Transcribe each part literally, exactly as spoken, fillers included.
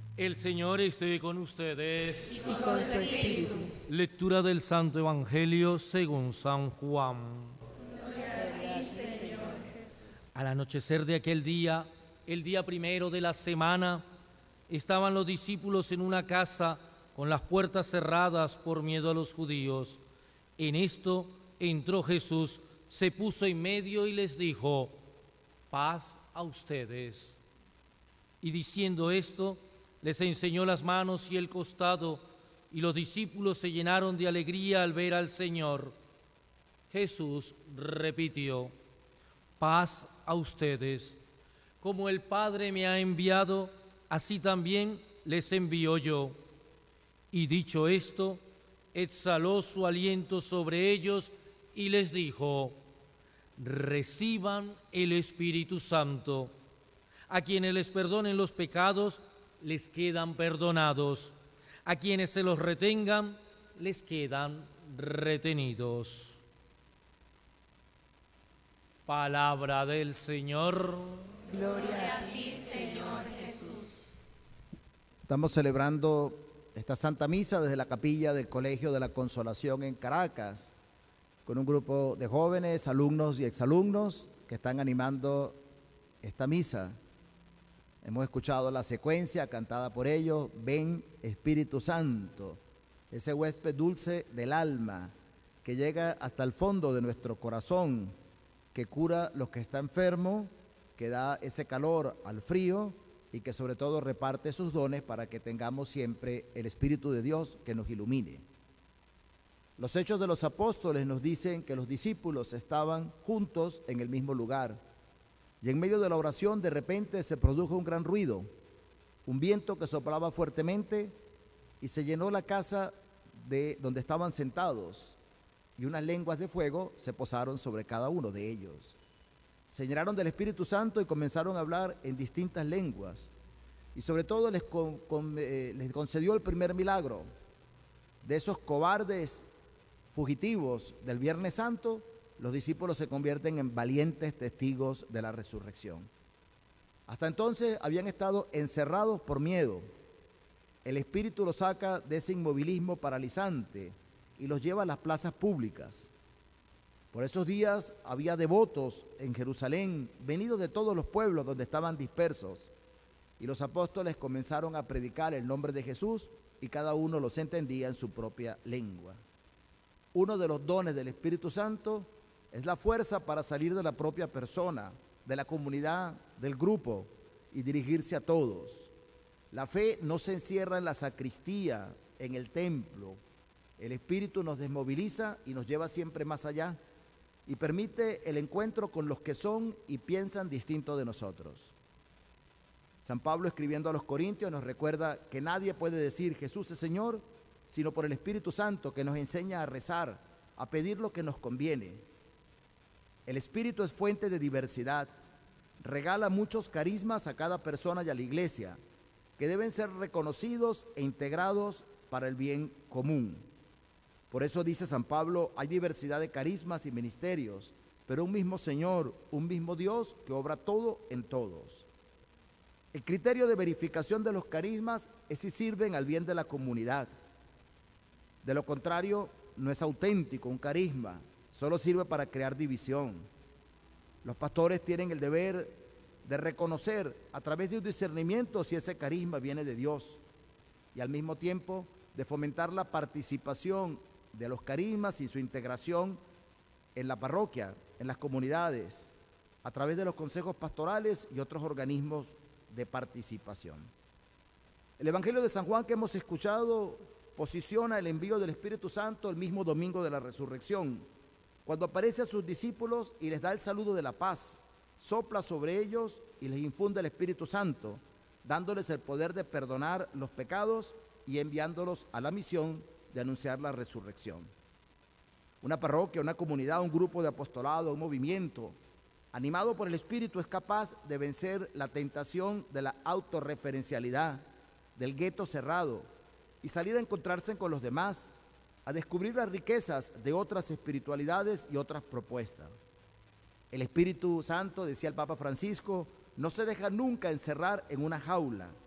El Señor esté con ustedes. Y con su espíritu. Lectura del Santo Evangelio según San Juan. Gloria a ti, Señor. Al anochecer de aquel día, el día primero de la semana, estaban los discípulos en una casa con las puertas cerradas por miedo a los judíos. En esto entró Jesús, se puso en medio y les dijo: paz a ustedes. Y diciendo esto, les enseñó las manos y el costado, y los discípulos se llenaron de alegría al ver al Señor. Jesús repitió: paz a ustedes. Como el Padre me ha enviado, así también les envío yo. Y dicho esto, exhaló su aliento sobre ellos y les dijo: reciban el Espíritu Santo. A quienes les perdonen los pecados, les quedan perdonados. A quienes se los retengan, les quedan retenidos. Palabra del Señor. Gloria a ti, Señor Jesús. Estamos celebrando esta Santa Misa desde la capilla del Colegio de la Consolación en Caracas, con un grupo de jóvenes, alumnos y exalumnos que están animando esta misa. Hemos escuchado la secuencia cantada por ellos: ven Espíritu Santo, ese huésped dulce del alma que llega hasta el fondo de nuestro corazón, que cura los que está enfermo, que da ese calor al frío y que sobre todo reparte sus dones para que tengamos siempre el Espíritu de Dios que nos ilumine. Los Hechos de los Apóstoles nos dicen que los discípulos estaban juntos en el mismo lugar. Y en medio de la oración de repente se produjo un gran ruido, un viento que soplaba fuertemente y se llenó la casa de donde estaban sentados, y unas lenguas de fuego se posaron sobre cada uno de ellos. Se llenaron del Espíritu Santo y comenzaron a hablar en distintas lenguas, y sobre todo les, con, con, eh, les concedió el primer milagro. De esos cobardes fugitivos del Viernes Santo, los discípulos se convierten en valientes testigos de la resurrección. Hasta entonces habían estado encerrados por miedo. El Espíritu los saca de ese inmovilismo paralizante y los lleva a las plazas públicas. Por esos días había devotos en Jerusalén, venidos de todos los pueblos donde estaban dispersos, y los apóstoles comenzaron a predicar el nombre de Jesús y cada uno los entendía en su propia lengua. Uno de los dones del Espíritu Santo es la fuerza para salir de la propia persona, de la comunidad, del grupo y dirigirse a todos. La fe no se encierra en la sacristía, en el templo. El Espíritu nos desmoviliza y nos lleva siempre más allá y permite el encuentro con los que son y piensan distinto de nosotros. San Pablo, escribiendo a los Corintios, nos recuerda que nadie puede decir Jesús es Señor sino por el Espíritu Santo, que nos enseña a rezar, a pedir lo que nos conviene. El Espíritu es fuente de diversidad, regala muchos carismas a cada persona y a la Iglesia, que deben ser reconocidos e integrados para el bien común. Por eso dice San Pablo, hay diversidad de carismas y ministerios, pero un mismo Señor, un mismo Dios que obra todo en todos. El criterio de verificación de los carismas es si sirven al bien de la comunidad. De lo contrario, no es auténtico un carisma, solo sirve para crear división. Los pastores tienen el deber de reconocer a través de un discernimiento si ese carisma viene de Dios y al mismo tiempo de fomentar la participación de los carismas y su integración en la parroquia, en las comunidades, a través de los consejos pastorales y otros organismos de participación. El Evangelio de San Juan que hemos escuchado posiciona el envío del Espíritu Santo el mismo domingo de la resurrección, cuando aparece a sus discípulos y les da el saludo de la paz, sopla sobre ellos y les infunde el Espíritu Santo, dándoles el poder de perdonar los pecados y enviándolos a la misión de anunciar la resurrección. Una parroquia, una comunidad, un grupo de apostolado, un movimiento, animado por el Espíritu, es capaz de vencer la tentación de la autorreferencialidad, del gueto cerrado, y salir a encontrarse con los demás, a descubrir las riquezas de otras espiritualidades y otras propuestas. El Espíritu Santo, decía el Papa Francisco, no se deja nunca encerrar en una jaula,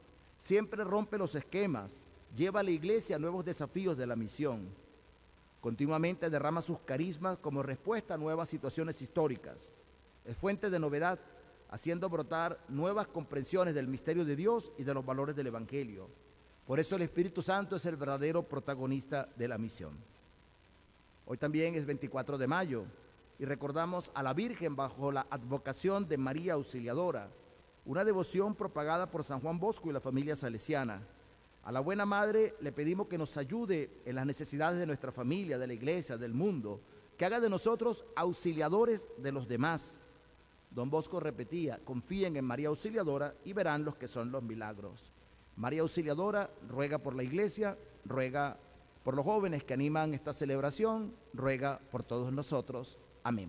Siempre rompe los esquemas, lleva a la iglesia a nuevos desafíos de la misión. Continuamente derrama sus carismas como respuesta a nuevas situaciones históricas. Es fuente de novedad, haciendo brotar nuevas comprensiones del misterio de Dios y de los valores del Evangelio. Por eso el Espíritu Santo es el verdadero protagonista de la misión. Hoy también es veinticuatro de mayo y recordamos a la Virgen bajo la advocación de María Auxiliadora, una devoción propagada por San Juan Bosco y la familia salesiana. A la Buena Madre le pedimos que nos ayude en las necesidades de nuestra familia, de la iglesia, del mundo, que haga de nosotros auxiliadores de los demás. Don Bosco repetía: confíen en María Auxiliadora y verán los que son los milagros. María Auxiliadora ruega por la iglesia, ruega por los jóvenes que animan esta celebración, ruega por todos nosotros. Amén.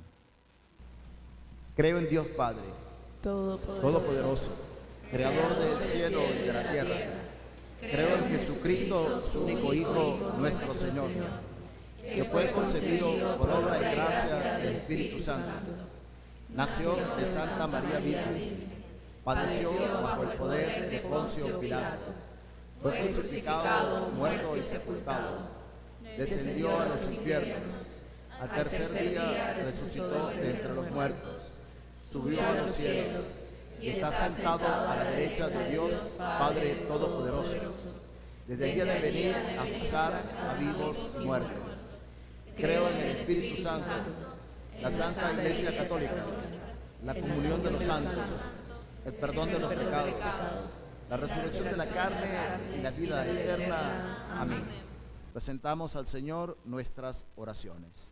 Creo en Dios Padre, Todopoderoso, Todopoderoso, Creador del cielo y de la tierra. Creo en Jesucristo, su único Hijo, nuestro Señor, que fue concebido por obra y gracia del Espíritu Santo. Nació de Santa María Virgen, padeció bajo el poder de Poncio Pilato, fue crucificado, muerto y sepultado, descendió a los infiernos, al tercer día resucitó de entre los muertos, subió a los cielos y está sentado a la derecha de Dios Padre Todopoderoso. Desde allí ha de venir a juzgar a vivos y muertos. Creo en el Espíritu Santo, la Santa Iglesia Católica, la comunión de los santos, el perdón de los pecados, la resurrección de la carne y la vida eterna. Amén. Presentamos al Señor nuestras oraciones.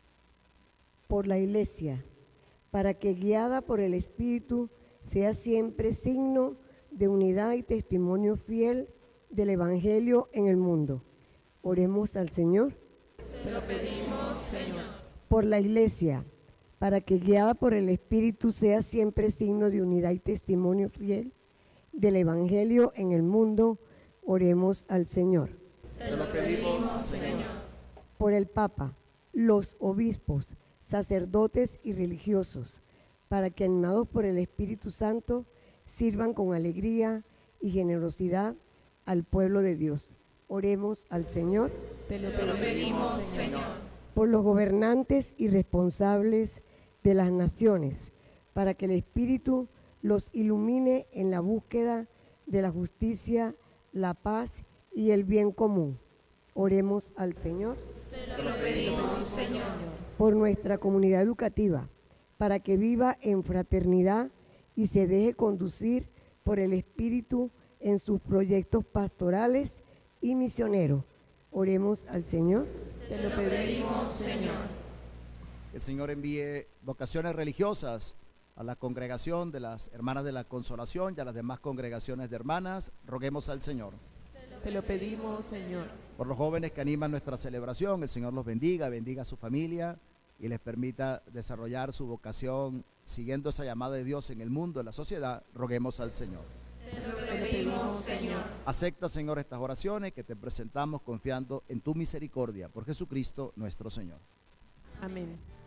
Por la Iglesia, para que guiada por el Espíritu sea siempre signo de unidad y testimonio fiel del Evangelio en el mundo. Oremos al Señor. te lo pedimos, Señor. Por la Iglesia, para que guiada por el Espíritu sea siempre signo de unidad y testimonio fiel del Evangelio en el mundo. Oremos al Señor. Te lo pedimos, Señor. Por el Papa, los obispos, sacerdotes y religiosos, para que animados por el Espíritu Santo sirvan con alegría y generosidad al pueblo de Dios. Oremos al Señor. Te lo pedimos, Señor. Por los gobernantes y responsables de las naciones, para que el Espíritu los ilumine en la búsqueda de la justicia, la paz y el bien común. Oremos al Señor. Te lo pedimos, Señor. Por nuestra comunidad educativa, para que viva en fraternidad y se deje conducir por el Espíritu en sus proyectos pastorales y misioneros. Oremos al Señor. Te lo pedimos, Señor. El Señor envíe vocaciones religiosas a la congregación de las Hermanas de la Consolación y a las demás congregaciones de hermanas. Roguemos al Señor. Te lo pedimos, Señor. Por los jóvenes que animan nuestra celebración, el Señor los bendiga, bendiga a su familia y les permita desarrollar su vocación siguiendo esa llamada de Dios en el mundo, en la sociedad. Roguemos al Señor. Te lo pedimos, Señor. Acepta, Señor, estas oraciones que te presentamos confiando en tu misericordia por Jesucristo nuestro Señor. Amén.